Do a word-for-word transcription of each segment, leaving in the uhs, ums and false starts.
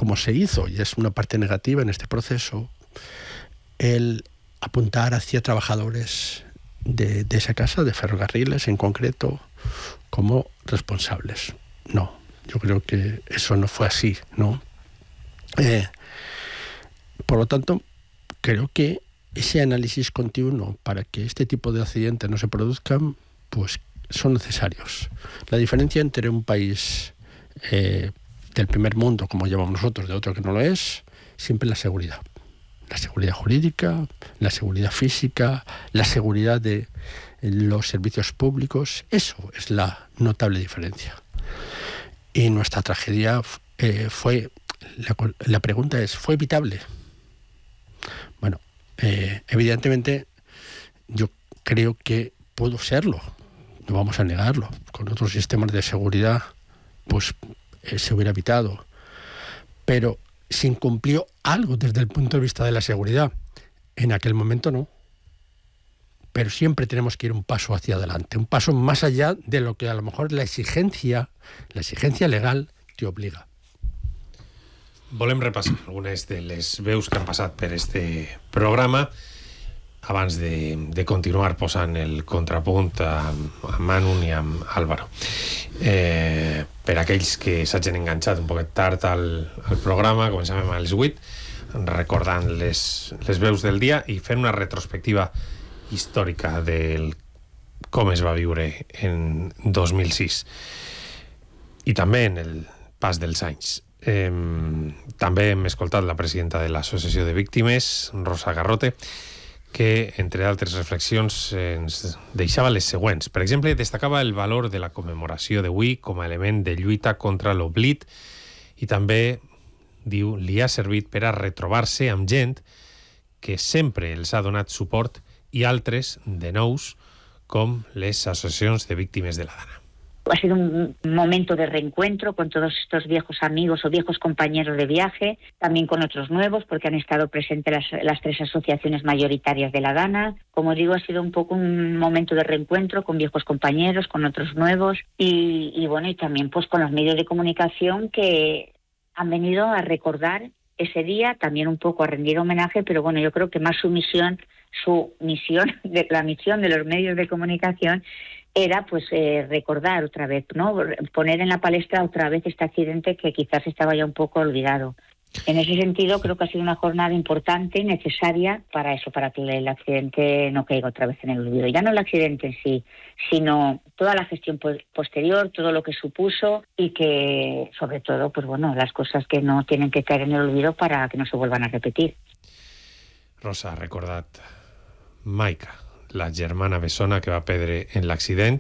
como se hizo, y es una parte negativa en este proceso, el apuntar hacia trabajadores de, de esa casa, de ferrocarriles en concreto, como responsables. No, yo creo que eso no fue así, ¿no? Eh, por lo tanto, creo que ese análisis continuo para que este tipo de accidentes no se produzcan, pues son necesarios. La diferencia entre un país eh, del primer mundo, como llamamos nosotros, de otro que no lo es, siempre es la seguridad. La seguridad jurídica, la seguridad física, la seguridad de los servicios públicos, eso es la notable diferencia. Y nuestra tragedia eh, fue, la, la pregunta es, ¿fue evitable? Bueno, eh, evidentemente yo creo que pudo serlo, no vamos a negarlo. Con otros sistemas de seguridad, pues eh, se hubiera evitado. Pero se incumplió algo desde el punto de vista de la seguridad. En aquel momento no. Pero siempre tenemos que ir un paso hacia adelante, un paso más allá de lo que a lo mejor la exigencia, la exigencia legal te obliga. Volem repassar algunes de les veus que han passat per este programa abans de, de continuar posant el contrapunt a, a Manu i a Álvaro. Eh, per aquells que s'hagin enganxat un poquet tard al, al programa, començàvem a les vuit, recordant les, les veus del dia i fent una retrospectiva històrica del com es va viure en dos mil sis i també en el pas dels anys. Eh, també hem escoltat la presidenta de l'Associació de Víctimes, Rosa Garrote, que, entre altres reflexions, ens deixava les següents. Per exemple, destacava el valor de la commemoració d'avui com a element de lluita contra l'oblit i també, diu, li ha servit per a retrobar-se amb gent que sempre els ha donat suport i altres de nous, com les associacions de víctimes de la Dana. Ha sido un momento de reencuentro con todos estos viejos amigos o viejos compañeros de viaje, también con otros nuevos, porque han estado presentes las, las tres asociaciones mayoritarias de la Dana. Como digo, ha sido un poco un momento de reencuentro con viejos compañeros, con otros nuevos, y, y bueno, y también pues con los medios de comunicación que han venido a recordar ese día, también un poco a rendir homenaje, pero bueno, yo creo que más su misión, su misión, de, la misión de los medios de comunicación era pues eh, recordar otra vez, ¿no? Poner en la palestra otra vez este accidente que quizás estaba ya un poco olvidado. En ese sentido, creo que ha sido una jornada importante y necesaria para eso, para que el accidente no caiga otra vez en el olvido. Ya no el accidente en sí, sino toda la gestión posterior, todo lo que supuso y que, sobre todo, pues bueno, las cosas que no tienen que caer en el olvido para que no se vuelvan a repetir. Rosa, recordat Maica, la germana bessona que va perdre en l'accident,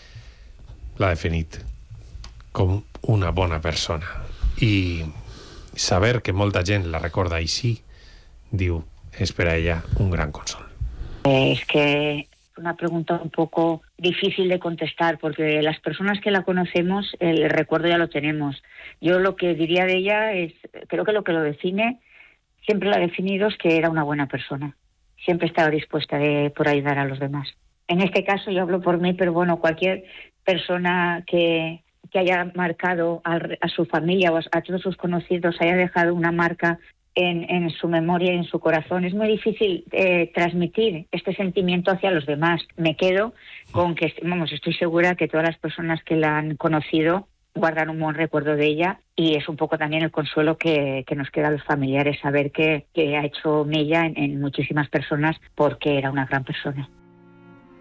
l'ha definit com una bona persona. I saber que molta gent la recorda així, diu, és per a ella un gran consol. Es que es una pregunta un poco difícil de contestar, porque las personas que la conocemos, el recuerdo ya lo tenemos. Yo lo que diría de ella es, creo que lo que lo define, siempre lo ha definido, es que era una buena persona. Siempre estaba dispuesta de, por ayudar a los demás. En este caso yo hablo por mí, pero bueno, cualquier persona que, que haya marcado a, a su familia o a, a todos sus conocidos, haya dejado una marca en, en su memoria y en su corazón, es muy difícil eh, transmitir este sentimiento hacia los demás. Me quedo con que, vamos, estoy segura que todas las personas que la han conocido guardan un buen recuerdo de ella, y es un poco también el consuelo que, que nos queda a los familiares, saber que, que ha hecho mella en, en muchísimas personas, porque era una gran persona.